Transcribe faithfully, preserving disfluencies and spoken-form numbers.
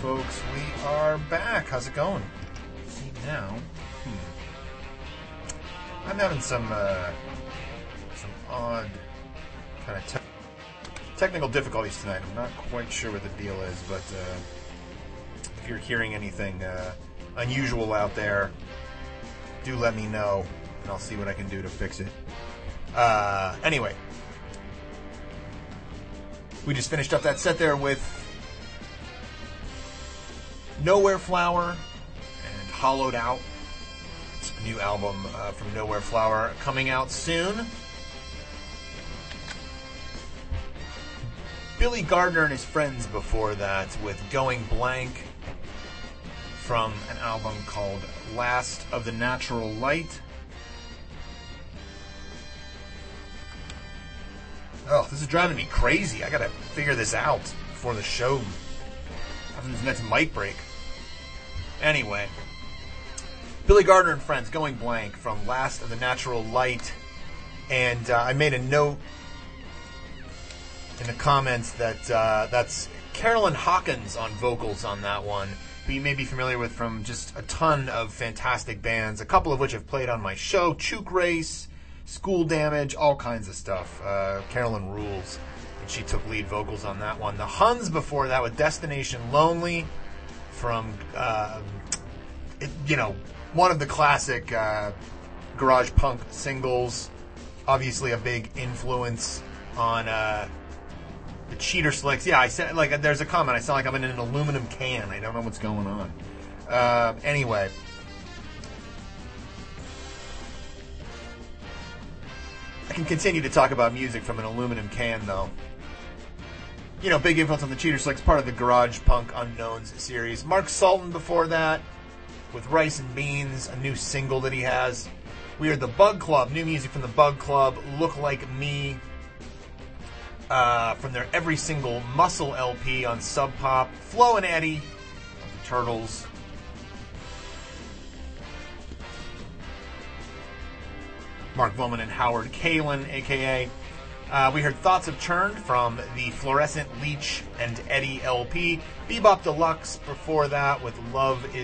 folks. We are back. How's it going? See now. Hmm. I'm having some uh, some odd kind of te- technical difficulties tonight. I'm not quite sure what the deal is, but uh, if you're hearing anything uh, unusual out there, do let me know, and I'll see what I can do to fix it. Uh, anyway, we just finished up that set there with Nowhere Flower and Hollowed Out. It's a new album uh, from Nowhere Flower coming out soon. Billy Gardner and his friends before that with Going Blank from an album called Last of the Natural Light. Oh, this is driving me crazy. I gotta figure this out before the show. After this next mic break. Anyway. Billy Gardner and friends, Going Blank from Last of the Natural Light. And uh, I made a note in the comments that uh, that's Carolyn Hawkins on vocals on that one, who you may be familiar with from just a ton of fantastic bands, a couple of which have played on my show, Chook Race, School Damage, all kinds of stuff. Uh, Carolyn rules, and she took lead vocals on that one. The Huns before that with Destination Lonely from, uh, it, you know, one of the classic uh, garage punk singles, obviously a big influence on uh, the Cheater Slicks. Yeah, I said, like, there's a comment. I sound like I'm in an aluminum can. I don't know what's going on. Uh, anyway. I can continue to talk about music from an aluminum can, though. You know, big influence on the Cheater Slicks, part of the Garage Punk Unknowns series. Mark Sultan before that, with Rice and Beans, a new single that he has. We are the Bug Club, new music from the Bug Club, Look Like Me, uh, from their Every Single Muscle L P on Sub Pop. Flo and Eddie, the Turtles. Mark Volman and Howard Kalin, a k a. Uh, we heard Thoughts Have Turned from the Fluorescent Leech and Eddie L P. Bebop Deluxe before that with Love Is